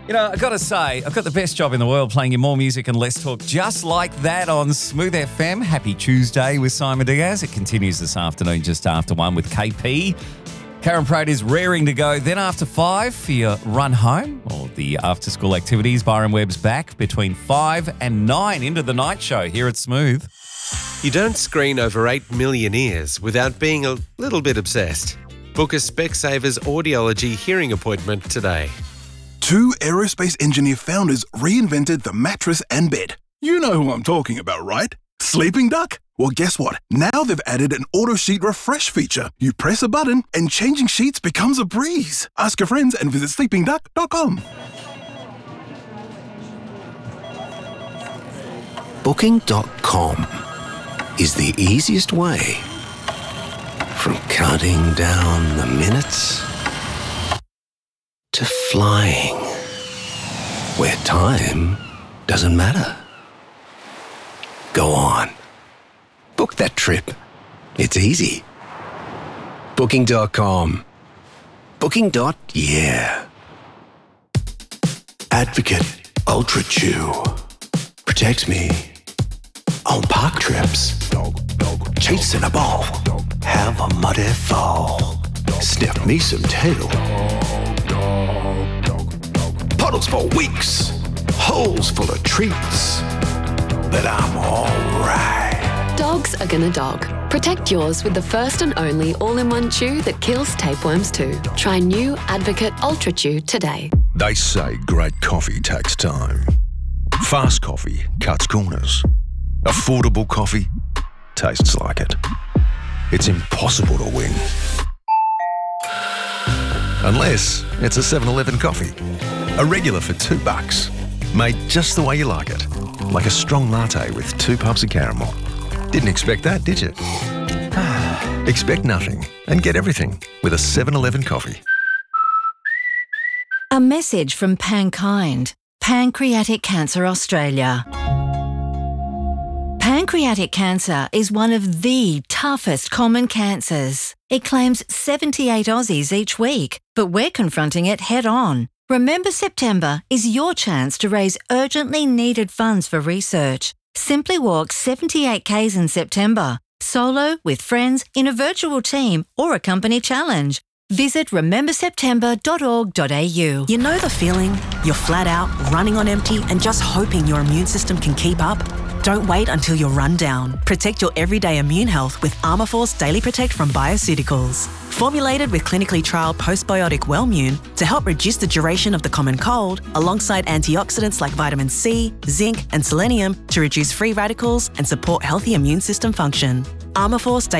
You know, I've got to say, I've got the best job in the world playing you more music and less talk just like that on Smooth FM. Happy Tuesday with Simon Diaz. It continues this afternoon just after 1 with KP. Karen Pratt is raring to go. Then after 5 for your run home or the after-school activities. Byron Webb's back between 5 and 9 into the night show here at Smooth. You don't screen over 8 million ears without being a little bit obsessed. Book a Specsavers audiology hearing appointment today. 2 aerospace engineer founders reinvented the mattress and bed. You know who I'm talking about, right? Sleeping Duck? Well, guess what? Now they've added an auto sheet refresh feature. You press a button and changing sheets becomes a breeze. Ask your friends and visit sleepingduck.com. Booking.com is the easiest way from counting down the minutes to flying, where time doesn't matter. Go on. Book that trip. It's easy. Booking.com. Booking.yeah. Advocate Ultra Chew. Protects me on park trips. Chasing a ball. Have a muddy fall. Sniff me some tail. Puddles for weeks, holes full of treats, but I'm alright. Dogs are gonna dog. Protect yours with the first and only all-in-one chew that kills tapeworms too. Try new Advocate Ultra Chew today. They say great coffee takes time. Fast coffee cuts corners. Affordable coffee tastes like it. It's impossible to win. Unless it's a 7-Eleven coffee. A regular for $2. Made just the way you like it. Like a strong latte with 2 pumps of caramel. Didn't expect that, did you? Expect nothing and get everything with a 7-Eleven coffee. A message from Pankind, Pancreatic Cancer Australia. Pancreatic cancer is one of the toughest common cancers. It claims 78 Aussies each week, but we're confronting it head on. Remember September is your chance to raise urgently needed funds for research. Simply walk 78 Ks in September, solo, with friends, in a virtual team or a company challenge. Visit rememberseptember.org.au. You know the feeling? You're flat out, running on empty and just hoping your immune system can keep up? Don't wait until you're run down. Protect your everyday immune health with Armourforce Daily Protect from Bioceuticals. Formulated with clinically trialled postbiotic Wellmune to help reduce the duration of the common cold, alongside antioxidants like vitamin C, zinc and selenium to reduce free radicals and support healthy immune system function. Armourforce